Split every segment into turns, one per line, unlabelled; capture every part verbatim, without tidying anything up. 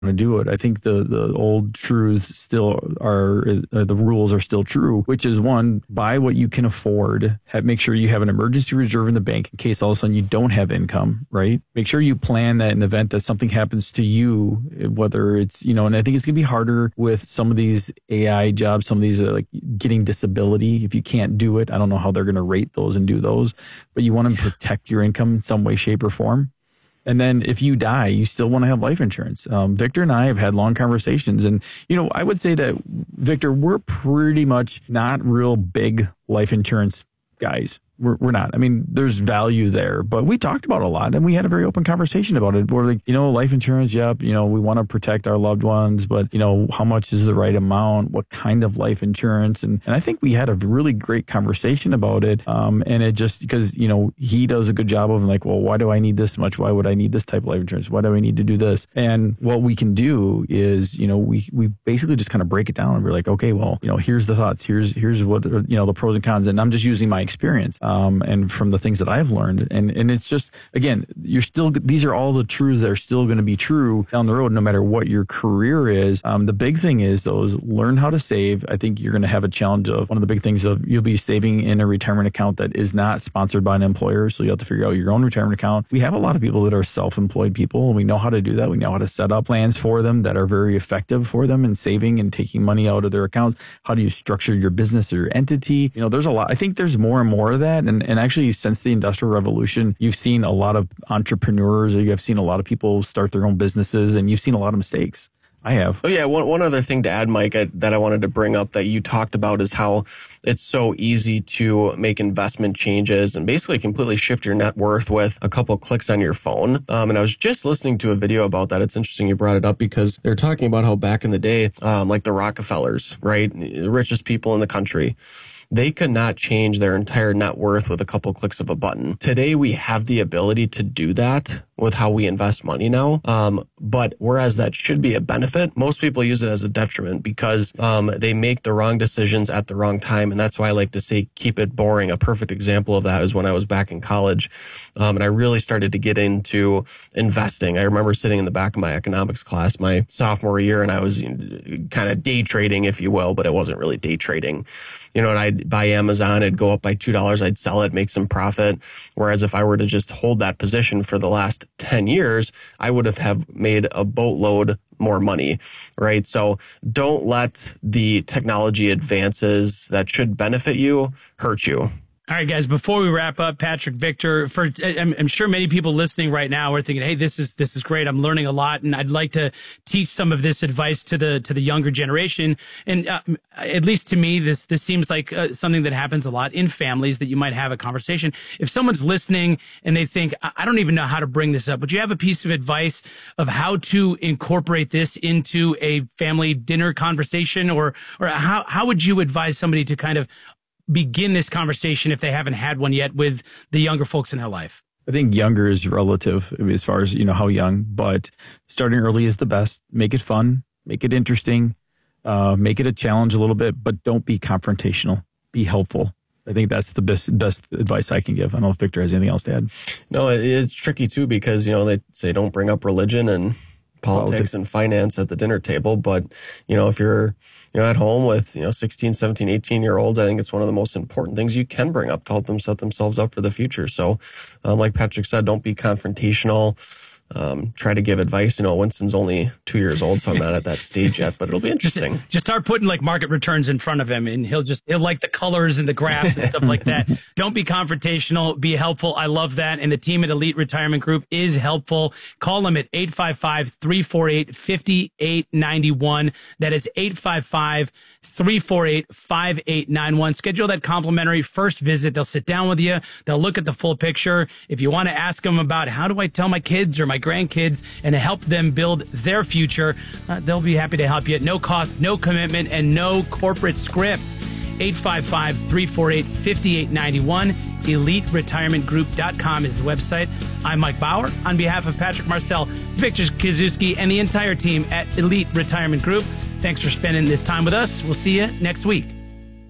to do it. I think the the old truths still are, uh, the rules are still true, which is one, buy what you can afford. Have, make sure you have an emergency reserve in the bank in case all of a sudden you don't have income, right? Make sure you plan that in the event that something happens to you, whether it's, you know, and I think it's going to be harder with some of these A I jobs, some of these are like getting disability. If you can't do it, I don't know how they're going to rate those and do those, but you want to yeah. protect your income in some way, shape, or form. And then if you die, you still want to have life insurance. Um, Victor and I have had long conversations. And, you know, I would say that, Victor, we're pretty much not real big life insurance guys. We're, we're not. I mean, there's value there, but we talked about it a lot and we had a very open conversation about it. We're like, you know, life insurance, yep, you know, we want to protect our loved ones, but, you know, how much is the right amount? What kind of life insurance? And, and I think we had a really great conversation about it. Um, and it just, because, you know, he does a good job of like, well, why do I need this much? Why would I need this type of life insurance? Why do I need to do this? And what we can do is, you know, we, we basically just kind of break it down and we're like, okay, well, you know, here's the thoughts. Here's, here's what, you know, the pros and cons. And I'm just using my experience. Um, and from the things that I've learned. And, and it's just, again, you're still, these are all the truths that are still going to be true down the road, no matter what your career is. Um, the big thing is those, learn how to save. I think you're going to have a challenge of one of the big things of you'll be saving in a retirement account that is not sponsored by an employer. So you have to figure out your own retirement account. We have a lot of people that are self-employed people, and we know how to do that. We know how to set up plans for them that are very effective for them in saving and taking money out of their accounts. How do you structure your business or your entity? You know, there's a lot. I think there's more and more of that. And, and actually, since the Industrial Revolution, you've seen a lot of entrepreneurs, or you have seen a lot of people start their own businesses, and you've seen a lot of mistakes. I have.
Oh, yeah. One, one other thing to add, Mike, I, that I wanted to bring up that you talked about is how it's so easy to make investment changes and basically completely shift your net worth with a couple of clicks on your phone. Um, and I was just listening to a video about that. It's interesting you brought it up because they're talking about how back in the day, um, like the Rockefellers, right? The richest people in the country. They could not change their entire net worth with a couple clicks of a button. Today, we have the ability to do that with how we invest money now. Um, but whereas that should be a benefit, most people use it as a detriment because um, they make the wrong decisions at the wrong time. And that's why I like to say, keep it boring. A perfect example of that is when I was back in college um, and I really started to get into investing. I remember sitting in the back of my economics class my sophomore year and I was kind of day trading, if you will, but it wasn't really day trading. You know, and I'd buy Amazon, it'd go up by two dollars, I'd sell it, make some profit. Whereas if I were to just hold that position for the last ten years, I would have, have made a boatload more money, right? So don't let the technology advances that should benefit you hurt you.
All right, guys, before we wrap up, Patrick, Victor, for I'm, I'm sure many people listening right now are thinking, hey, this is this is great. I'm learning a lot, and I'd like to teach some of this advice to the to the younger generation. And uh, at least to me, this this seems like uh, something that happens a lot in families, that you might have a conversation. If someone's listening and they think, I don't even know how to bring this up, would you have a piece of advice of how to incorporate this into a family dinner conversation, or or how how would you advise somebody to kind of begin this conversation if they haven't had one yet with the younger folks in their life?
I think younger is relative as far as, you know, how young, but starting early is the best. Make it fun, make it interesting, uh, make it a challenge a little bit, but don't be confrontational. Be helpful. I think that's the best best advice I can give. I don't know if Victor has anything else to add.
No, it's tricky too because, you know, they say don't bring up religion and politics, politics and finance at the dinner table. But, you know, if you're, you know, at home with, you know, sixteen, seventeen, eighteen year olds, I think it's one of the most important things you can bring up to help them set themselves up for the future. So, um, like Patrick said, don't be confrontational. Um, try to give advice. You know, Winston's only two years old, so I'm not at that stage yet, but it'll be interesting.
Just, just start putting like market returns in front of him and he'll just, he'll like the colors and the graphs and stuff like that. Don't be confrontational, be helpful. I love that. And the team at Elite Retirement Group is helpful. Call them at eight five five, three four eight, five eight nine one. That is eight five five, three four eight, five eight nine one. Schedule that complimentary first visit. They'll sit down with you. They'll look at the full picture. If you want to ask them about how do I tell my kids or my grandkids and to help them build their future, uh, they'll be happy to help you at no cost, no commitment, and no corporate script. eight five five, three four eight, five eight nine one. elite retirement group dot com is the website. I'm Mike Bauer. On behalf of Patrick Marcel, Victor Kazuski, and the entire team at Elite Retirement Group, thanks for spending this time with us. We'll see you next week.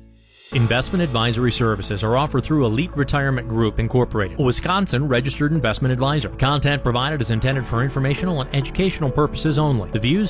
Investment advisory services are offered through Elite Retirement Group, Incorporated, a Wisconsin registered investment advisor. Content provided is intended for informational and educational purposes only. The views